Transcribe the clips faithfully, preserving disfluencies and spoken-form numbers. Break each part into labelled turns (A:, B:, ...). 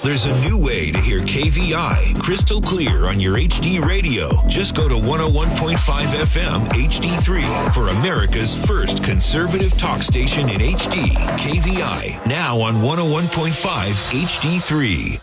A: There's a new way to hear K V I crystal clear on your H D radio. Just go to one oh one point five F M H D three for America's first conservative talk station in H D. K V I, now on one oh one point five H D three.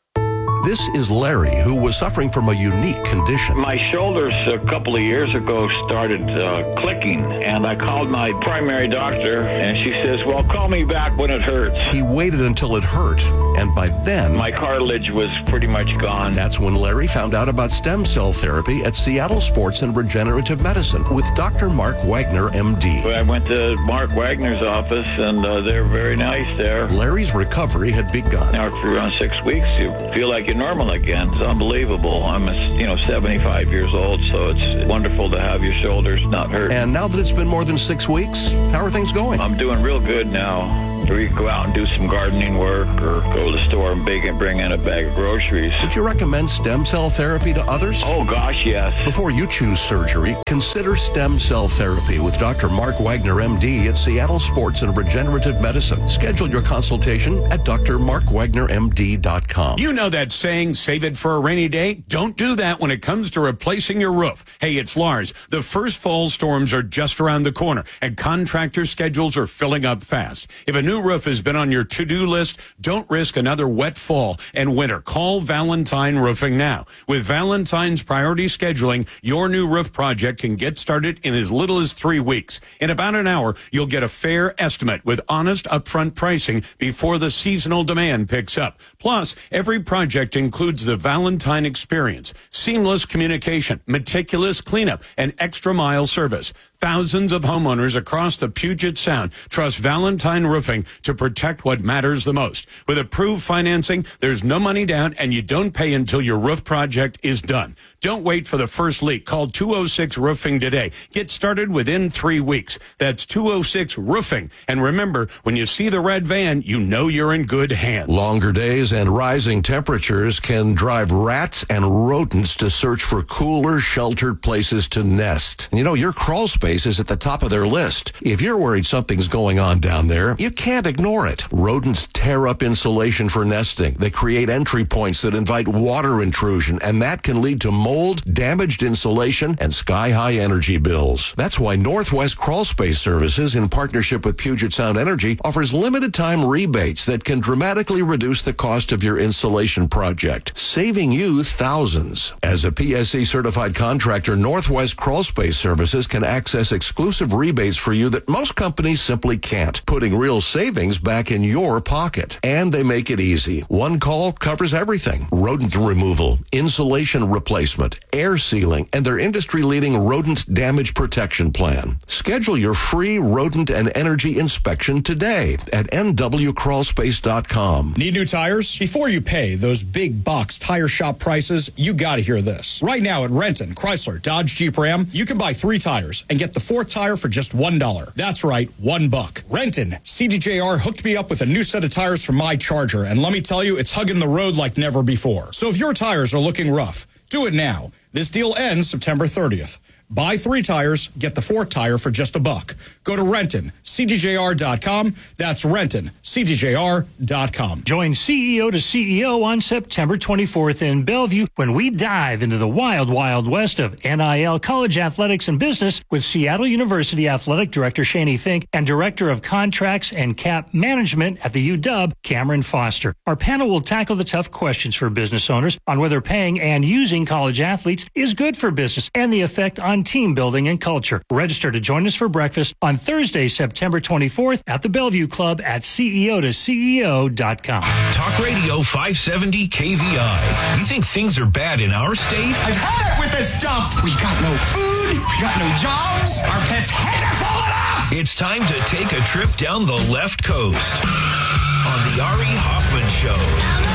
B: This is Larry, who was suffering from a unique condition.
C: My shoulders a couple of years ago started uh, clicking, and I called my primary doctor, and she says, well, call me back when it hurts.
B: He waited until it hurt, and by then...
C: my cartilage was pretty much gone.
B: That's when Larry found out about stem cell therapy at Seattle Sports and Regenerative Medicine with Doctor Mark Wagner, M D.
C: I went to Mark Wagner's office, and uh, they're very nice there.
B: Larry's recovery had begun.
C: After around six weeks, you feel like you're normal again. It's unbelievable. I'm, you know, seventy-five years old, so it's wonderful to have your shoulders not hurt.
B: And now that it's been more than six weeks, how are things going?
C: I'm doing real good now. We go out and do some gardening work or go to the store and bake and bring in a bag of groceries.
B: Would you recommend stem cell therapy to others?
C: Oh, gosh, yes.
B: Before you choose surgery, consider stem cell therapy with Doctor Mark Wagner, M D at Seattle Sports and Regenerative Medicine. Schedule your consultation at d r mark wagner m d dot com.
D: You know that saying, save it for a rainy day? Don't do that when it comes to replacing your roof. Hey, it's Lars. The first fall storms are just around the corner, and contractor schedules are filling up fast. If a new roof has been on your to-do list, don't risk another wet fall and winter. Call Valentine Roofing now. With Valentine's priority scheduling, your new roof project can get started in as little as three weeks. In about an hour, you'll get a fair estimate with honest upfront pricing before the seasonal demand picks up. Plus, every project includes the Valentine experience, seamless communication, meticulous cleanup, and extra mile service. Thousands of homeowners across the Puget Sound trust Valentine Roofing to protect what matters the most. With approved financing, there's no money down, and you don't pay until your roof project is done. Don't wait for the first leak. Call two oh six Roofing today. Get started within three weeks. That's two oh six Roofing. And remember, when you see the red van, you know you're in good hands.
B: Longer days and rising temperatures can drive rats and rodents to search for cooler, sheltered places to nest. And you know, your crawl space is at the top of their list. If you're worried something's going on down there, you can't ignore it. Rodents tear up insulation for nesting. They create entry points that invite water intrusion, and that can lead to mold, damaged insulation, and sky-high energy bills. That's why Northwest Crawl Space Services, in partnership with Puget Sound Energy, offers limited-time rebates that can dramatically reduce the cost of your insulation project, saving you thousands. As a P S C certified contractor, Northwest Crawl Space Services can access exclusive rebates for you that most companies simply can't, putting real savings back in your pocket. And they make it easy. One call covers everything: rodent removal, insulation replacement, air sealing, and their industry-leading rodent damage protection plan. Schedule your free rodent and energy inspection today at n w crawl space dot com.
E: Need new tires? Before you pay those big box tire shop prices, you gotta hear this. Right now at Renton, Chrysler, Dodge, Jeep, Ram, you can buy three tires and get the fourth tire for just one dollar. That's right, one buck. Renton, C D J R hooked me up with a new set of tires for my Charger, and let me tell you, it's hugging the road like never before. So if your tires are looking rough, do it now. This deal ends September thirtieth. Buy three tires, get the fourth tire for just a buck. Go to Renton, C D J R dot com. That's Renton, C D J R dot com.
F: Join C E O to C E O on September twenty-fourth in Bellevue when we dive into the wild, wild west of N I L, college athletics, and business with Seattle University Athletic Director Shani Fink and Director of Contracts and Cap Management at the U W, Cameron Foster. Our panel will tackle the tough questions for business owners on whether paying and using college athletes is good for business and the effect on team building and culture. Register to join us for breakfast on Thursday, September twenty-fourth at the Bellevue Club at C E O to C E O dot com.
A: Talk Radio five seventy K V I. You think things are bad in our state?
G: I've had it with this dump. We got no food. We got no jobs. Our pets' heads are falling off.
A: It's time to take a trip down the left coast on the Ari Hoffman Show.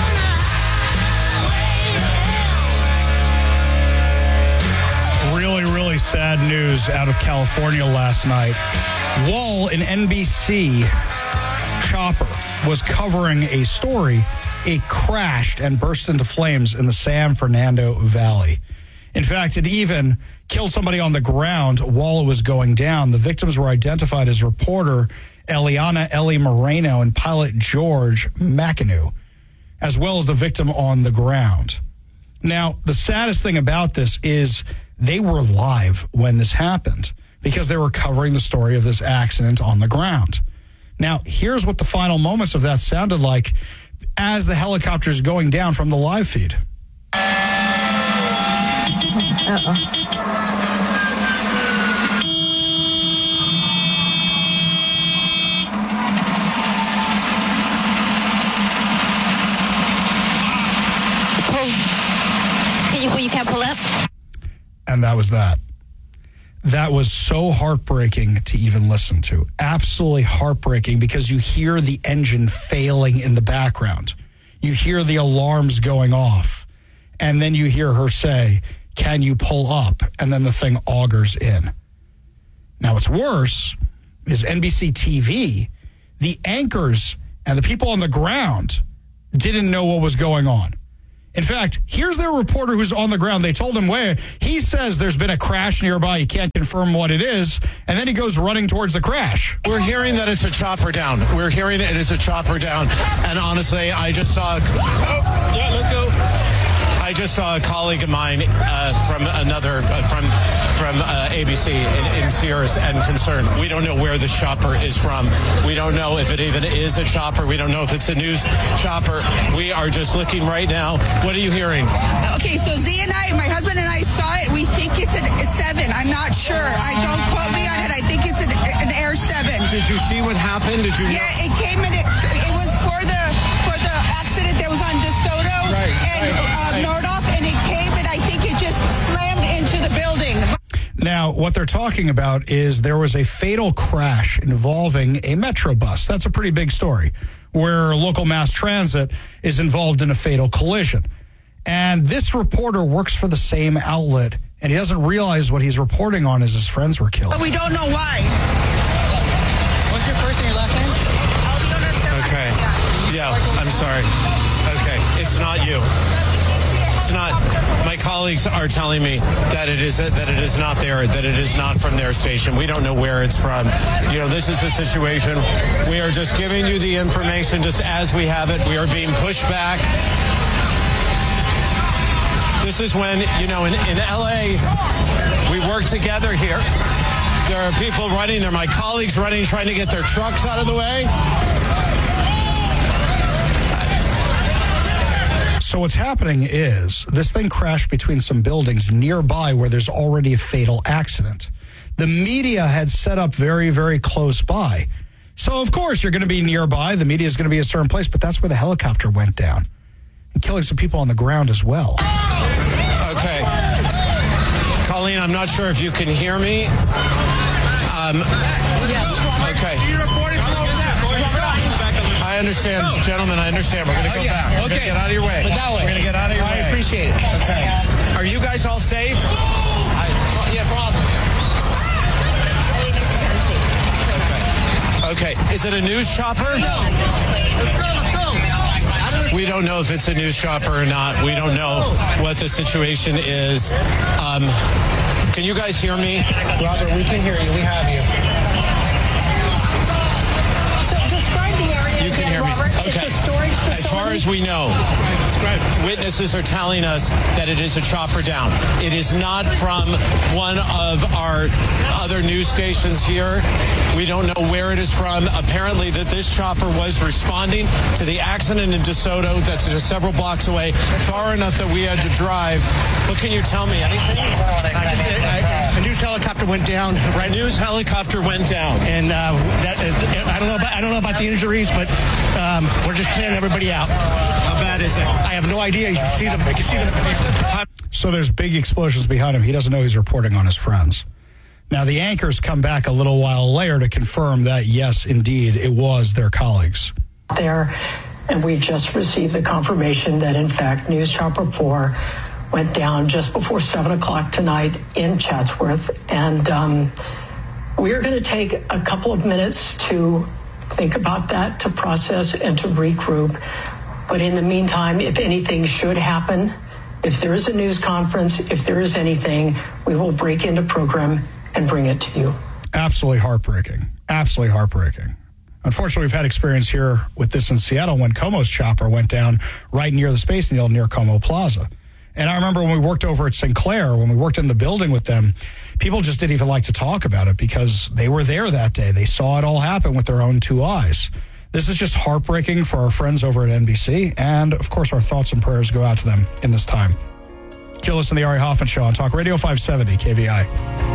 E: Really, really sad news out of California last night. While an N B C chopper was covering a story, it crashed and burst into flames in the San Fernando Valley. In fact, it even killed somebody on the ground while it was going down. The victims were identified as reporter Eliana Ellie Moreno and pilot George McAnew. as well as the victim on the ground. Now, the saddest thing about this is they were live when this happened because they were covering the story of this accident on the ground. Now, here's what the final moments of that sounded like as the helicopter is going down from the live feed.
H: Uh-oh. Can you, you can't pull up?
E: And that was that. That was so heartbreaking to even listen to. Absolutely heartbreaking because you hear the engine failing in the background. You hear the alarms going off. And then you hear her say, "Can you pull up?" And then the thing augers in. Now, what's worse is N B C T V, the anchors and the people on the ground didn't know what was going on. In fact, here's their reporter who's on the ground. They told him where. He says there's been a crash nearby. He can't confirm what it is. And then he goes running towards the crash.
I: We're hearing that it's a chopper down. We're hearing it is a chopper down. And honestly, I just saw... A, oh, yeah, let's go. I just saw a colleague of mine uh, from another, uh, from from uh, A B C in, in tears and concern. We don't know where the chopper is from. We don't know if it even is a chopper. We don't know if it's a news chopper. We are just looking right now. What are you hearing?
J: Okay, so Z and I, my husband and I saw it. We think it's an, a seven. I'm not sure. I don't quote me on it. I think it's an, an Air seven.
I: Did you see what happened? Did you?
J: Yeah, know? It came in. It, it was for the for the accident that was on DeSoto
I: right,
J: and
I: right,
J: uh,
I: right.
J: Nordhoff, and it came, and I think it just slammed into the building.
E: Now, what they're talking about is there was a fatal crash involving a Metro bus. That's a pretty big story, where local mass transit is involved in a fatal collision. And this reporter works for the same outlet, and he doesn't realize what he's reporting on is his friends were killed.
J: But we don't know why.
K: What's your first and your last name?
J: Albiona Cervantes.
I: Okay. Yeah, I'm sorry. Okay, it's not you. It's not. My colleagues are telling me that it is that it is not there, that it is not from their station. We don't know where it's from. You know, this is the situation. We are just giving you the information just as we have it. We are being pushed back. This is when, you know, in, in L A, we work together here. There are people running. There are my colleagues running, trying to get their trucks out of the way.
E: So what's happening is this thing crashed between some buildings nearby where there's already a fatal accident. The media had set up very, very close by. So, of course, you're going to be nearby. The media is going to be a certain place, but that's where the helicopter went down and killing some people on the ground as well.
I: Okay. Colleen, I'm not sure if you can hear me. Um,
J: Yes.
I: okay. I understand, gentlemen, I understand. We're going to go
K: oh, yeah.
I: back. We're
K: Okay.
I: going to get out of your way.
K: But that way.
I: We're going to get out of your
K: I
I: way.
K: I appreciate it.
I: Okay. Are you guys all safe?
K: I, yeah, problem.
H: I believe this is unsafe.
I: Okay. Is it a news chopper?
K: No. Let's go, let's go.
I: We don't know if it's a news chopper or not. We don't know what the situation is. Um, can you guys hear me?
K: Robert, we can hear you. We have you.
J: So describe the area
I: You can
J: again,
I: hear me.
J: Robert.
I: Okay.
J: It's a storage facility.
I: As far as we know, witnesses are telling us that it is a chopper down. It is not from one of our other news stations here. We don't know where it is from. Apparently that this chopper was responding to the accident in DeSoto that's just several blocks away, far enough that we had to drive. What can you tell me? Anything?
K: I just, I, a news helicopter went down.
I: Right, news helicopter went down.
K: And uh, that, uh, I don't know about I don't know about the injuries, but um, we're just clearing everybody out.
I: How bad is it?
K: I have no idea. You can see them. You can see them.
E: So there's big explosions behind him. He doesn't know he's reporting on his friends. Now, the anchors come back a little while later to confirm that, yes, indeed, it was their colleagues.
L: There, and we just received the confirmation that, in fact, News Chopper four went down just before seven o'clock tonight in Chatsworth. And um, we're going to take a couple of minutes to think about that, to process and to regroup. But in the meantime, if anything should happen, if there is a news conference, if there is anything, we will break into program and bring it to you.
E: Absolutely heartbreaking. Absolutely heartbreaking. Unfortunately, we've had experience here with this in Seattle when Como's chopper went down right near the Space Needle near Como Plaza. And I remember when we worked over at Sinclair, when we worked in the building with them, people just didn't even like to talk about it because they were there that day. They saw it all happen with their own two eyes. This is just heartbreaking for our friends over at N B C. And, of course, our thoughts and prayers go out to them in this time. You're listening to the Ari Hoffman Show on Talk Radio five seventy K V I.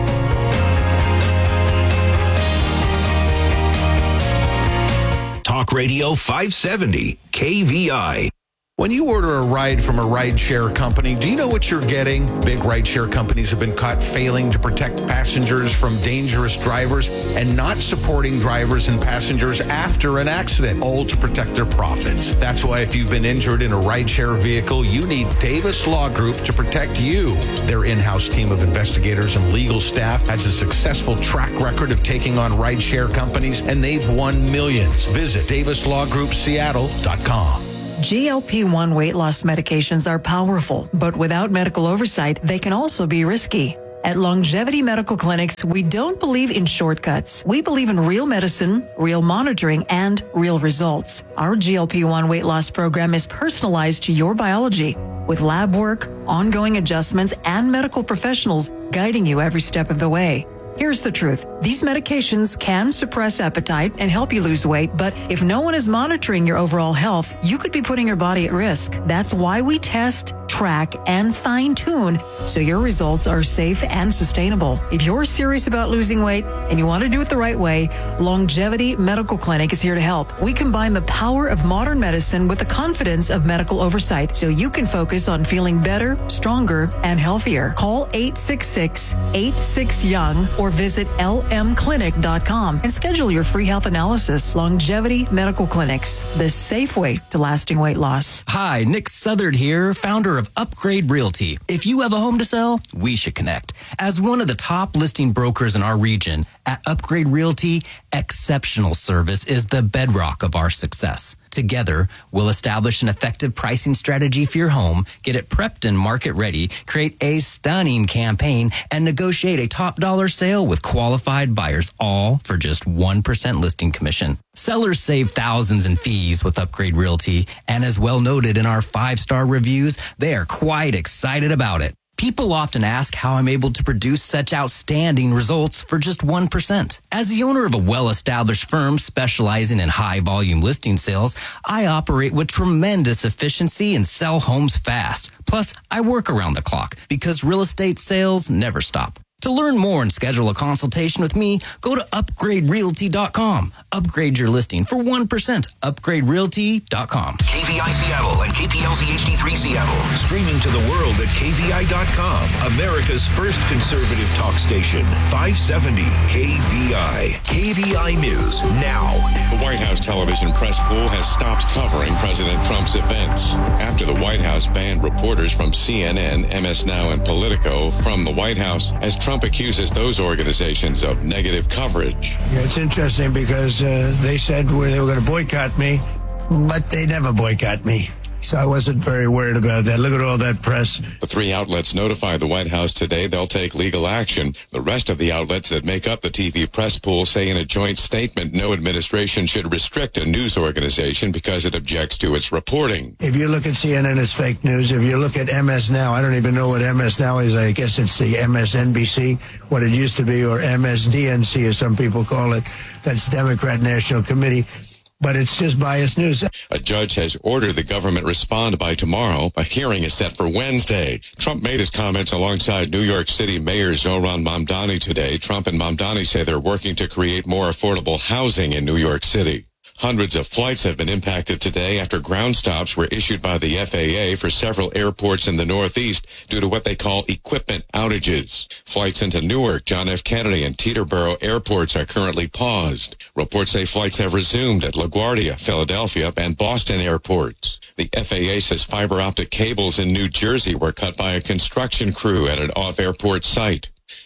A: Talk Radio five seventy K V I.
M: When you order a ride from a rideshare company, do you know what you're getting? Big rideshare companies have been caught failing to protect passengers from dangerous drivers and not supporting drivers and passengers after an accident, all to protect their profits. That's why if you've been injured in a rideshare vehicle, you need Davis Law Group to protect you. Their in-house team of investigators and legal staff has a successful track record of taking on rideshare companies, and they've won millions. Visit Davis Law Group Seattle dot com.
N: G L P one weight loss medications are powerful, but without medical oversight, they can also be risky. At Longevity Medical Clinics, we don't believe in shortcuts. We believe in real medicine, real monitoring, and real results. Our G L P one weight loss program is personalized to your biology, with lab work, ongoing adjustments, and medical professionals guiding you every step of the way. Here's the truth. These medications can suppress appetite and help you lose weight, but if no one is monitoring your overall health, you could be putting your body at risk. That's why we test, track, and fine-tune so your results are safe and sustainable. If you're serious about losing weight and you want to do it the right way, Longevity Medical Clinic is here to help. We combine the power of modern medicine with the confidence of medical oversight so you can focus on feeling better, stronger, and healthier. Call eight six six, eight six, young or visit L M clinic dot com and schedule your free health analysis. Longevity Medical Clinics, the safe way to lasting weight loss.
O: Hi, Nick Southard here, founder of Upgrade Realty. If you have a home to sell, we should connect. As one of the top listing brokers in our region, at Upgrade Realty, exceptional service is the bedrock of our success. Together, we'll establish an effective pricing strategy for your home, get it prepped and market ready, create a stunning campaign, and negotiate a top dollar sale with qualified buyers, all for just one percent listing commission. Sellers save thousands in fees with Upgrade Realty, and as well noted in our five-star reviews, they are quite excited about it. People often ask how I'm able to produce such outstanding results for just one percent. As the owner of a well-established firm specializing in high-volume listing sales, I operate with tremendous efficiency and sell homes fast. Plus, I work around the clock because real estate sales never stop. To learn more and schedule a consultation with me, go to upgrade realty dot com. Upgrade your listing for one percent. upgrade realty dot com.
A: K V I Seattle and K P L Z H D three Seattle. Streaming to the world at K V I dot com. America's first conservative talk station. five seventy K V I. K V I News now.
P: The White House television press pool has stopped covering President Trump's events after the White House banned reporters from C N N, M S Now, and Politico from the White House as Trump Trump accuses those organizations of negative coverage.
Q: Yeah, it's interesting because uh, they said where they were going to boycott me, but they never boycott me. So I wasn't very worried about that. Look at all that press.
P: The three outlets notified the White House today they'll take legal action. The rest of the outlets that make up the T V press pool say in a joint statement no administration should restrict a news organization because it objects to its reporting.
Q: If you look at C N N as fake news, if you look at M S Now, I don't even know what M S Now is. I guess it's the M S N B C, what it used to be, or M S D N C as some people call it. That's Democrat National Committee. But it's just biased news.
P: A judge has ordered the government respond by tomorrow. A hearing is set for Wednesday. Trump made his comments alongside New York City Mayor Zohran Mamdani today. Trump and Mamdani say they're working to create more affordable housing in New York City. Hundreds of flights have been impacted today after ground stops were issued by the F A A for several airports in the Northeast due to what they call equipment outages. Flights into Newark, John F. Kennedy, and Teterboro airports are currently paused. Reports say flights have resumed at LaGuardia, Philadelphia, and Boston airports. The F A A says fiber optic cables in New Jersey were cut by a construction crew at an off-airport site.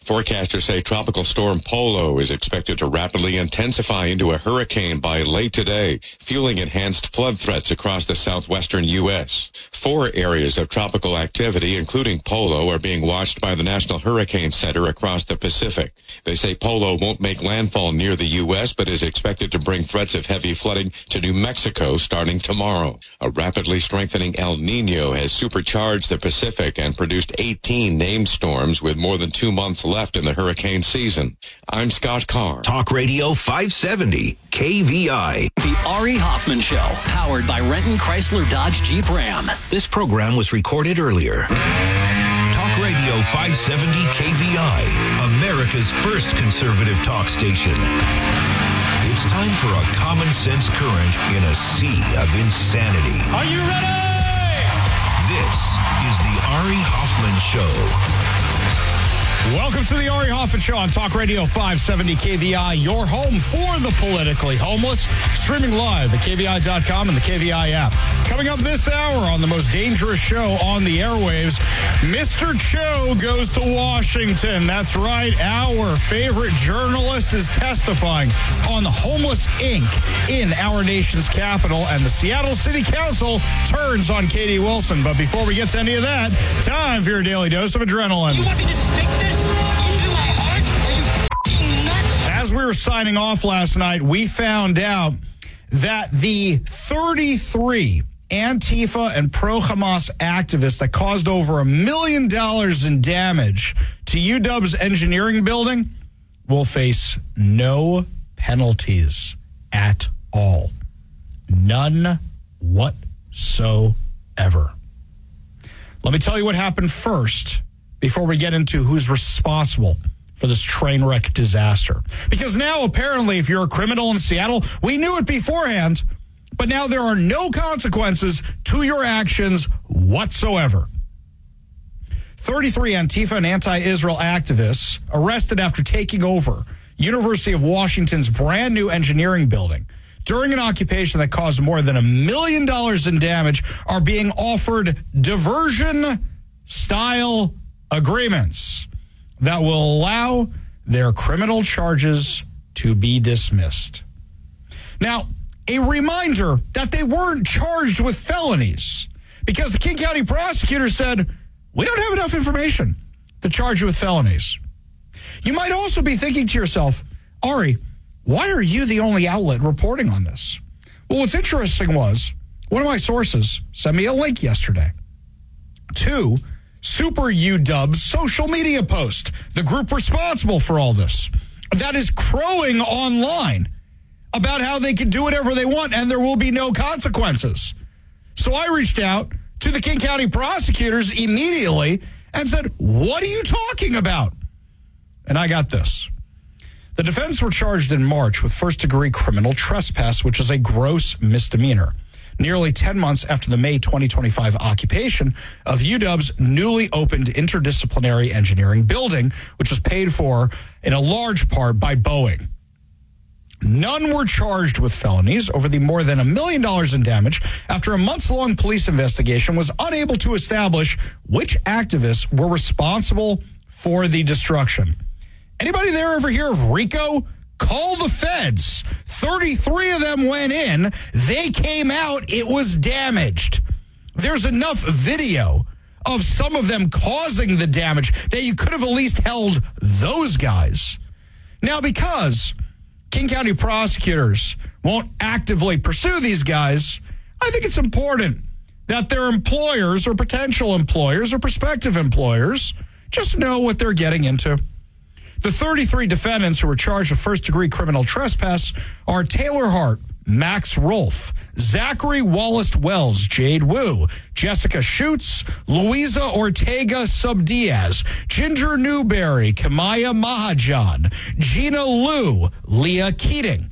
P: Forecasters say Tropical Storm Polo is expected to rapidly intensify into a hurricane by late today, fueling enhanced flood threats across the southwestern U S. Four areas of tropical activity, including Polo, are being watched by the National Hurricane Center across the Pacific. They say Polo won't make landfall near the U S, but is expected to bring threats of heavy flooding to New Mexico starting tomorrow. A rapidly strengthening El Nino has supercharged the Pacific and produced eighteen named storms with more than two months left in the hurricane season. I'm Scott Carr.
A: Talk Radio five seventy, K V I.
R: The Ari Hoffman Show, powered by Renton Chrysler Dodge Jeep Ram.
A: This program was recorded earlier. Talk Radio five seventy K V I, America's first conservative talk station. It's time for a common sense current in a sea of insanity.
E: Are you ready?
A: This is the Ari Hoffman Show.
E: Welcome to the Ari Hoffman Show on Talk Radio five seventy K V I, your home for the politically homeless. Streaming live at K V I dot com and the K V I app. Coming up this hour on the most dangerous show on the airwaves, Mister Cho goes to Washington. That's right, our favorite journalist is testifying on the Homeless Incorporated in our nation's capital, and the Seattle City Council turns on Katie Wilson. But before we get to any of that, time for your daily dose of adrenaline.
G: You want me to stick this into my heart? Are you nuts?
E: As we were signing off last night, we found out that the thirty-three Antifa and pro-Hamas activists that caused over a million dollars in damage to U W's engineering building will face no penalties at all. None whatsoever. Let me tell you what happened first before we get into who's responsible for this train wreck disaster. Because now, apparently, if you're a criminal in Seattle, we knew it beforehand, but now there are no consequences to your actions whatsoever. thirty-three Antifa and anti-Israel activists arrested after taking over University of Washington's brand new engineering building during an occupation that caused more than a million dollars in damage are being offered diversion-style agreements that will allow their criminal charges to be dismissed. Now, a reminder that they weren't charged with felonies because the King County prosecutor said, we don't have enough information to charge you with felonies. You might also be thinking to yourself, Ari, why are you the only outlet reporting on this? Well, what's interesting was one of my sources sent me a link yesterday to Super U W's social media post, the group responsible for all this, that is crowing online about how they can do whatever they want and there will be no consequences. So I reached out to the King County prosecutors immediately and said, what are you talking about? And I got this. The defense were charged in March with first-degree criminal trespass, which is a gross misdemeanor, nearly ten months after the May twenty twenty-five occupation of U W's newly opened interdisciplinary engineering building, which was paid for in a large part by Boeing. None were charged with felonies over the more than a million dollars in damage after a months-long police investigation was unable to establish which activists were responsible for the destruction. Anybody there ever hear of RICO? Call the feds. thirty-three of them went in. They came out. It was damaged. There's enough video of some of them causing the damage that you could have at least held those guys. Now, because King County prosecutors won't actively pursue these guys, I think it's important that their employers or potential employers or prospective employers just know what they're getting into. The thirty-three defendants who were charged with first-degree criminal trespass are Taylor Hart, Max Rolfe, Zachary Wallace-Wells, Jade Wu, Jessica Schutz, Luisa Ortega Subdiaz, Ginger Newberry, Kamaya Mahajan, Gina Liu, Leah Keating,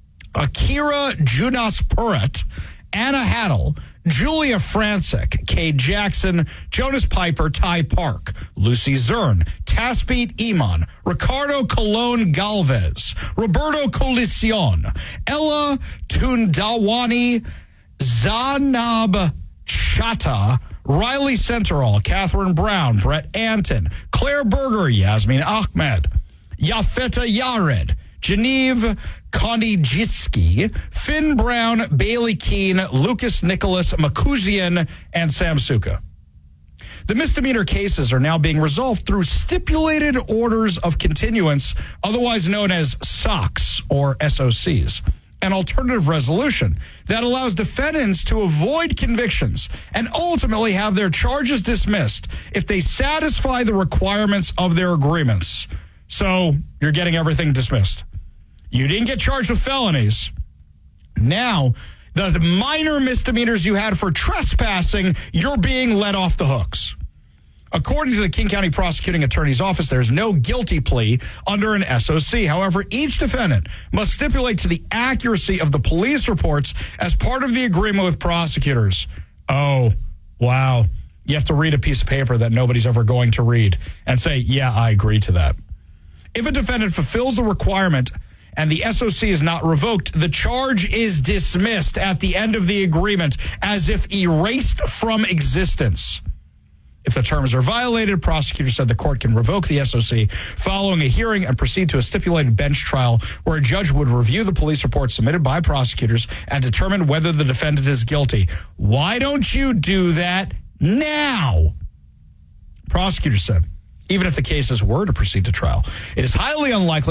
E: Akira Junas-Purat, Anna Haddle, Julia Francic, Kay Jackson, Jonas Piper, Ty Park, Lucy Zern, Taspet Iman, Ricardo Colon Galvez, Roberto Colicion, Ella Tundawani, Zanab Chata, Riley Centerall, Catherine Brown, Brett Anton, Claire Berger, Yasmin Ahmed, Yafeta Yared, Genevieve Konijitsky, Finn Brown, Bailey Keene, Lucas Nicholas, Makuzian, and Sam Suka. The misdemeanor cases are now being resolved through stipulated orders of continuance, otherwise known as S O Cs or S O Cs, an alternative resolution that allows defendants to avoid convictions and ultimately have their charges dismissed if they satisfy the requirements of their agreements. So you're getting everything dismissed. You didn't get charged with felonies. Now, the minor misdemeanors you had for trespassing, you're being let off the hooks. According to the King County Prosecuting Attorney's Office, there's no guilty plea under an S O C. However, each defendant must stipulate to the accuracy of the police reports as part of the agreement with prosecutors. Oh, wow. You have to read a piece of paper that nobody's ever going to read and say, yeah, I agree to that. If a defendant fulfills the requirement and the S O C is not revoked, the charge is dismissed at the end of the agreement as if erased from existence. If the terms are violated, prosecutors said the court can revoke the S O C following a hearing and proceed to a stipulated bench trial where a judge would review the police report submitted by prosecutors and determine whether the defendant is guilty. Why don't you do that now? Prosecutors said, even if the cases were to proceed to trial, it is highly unlikely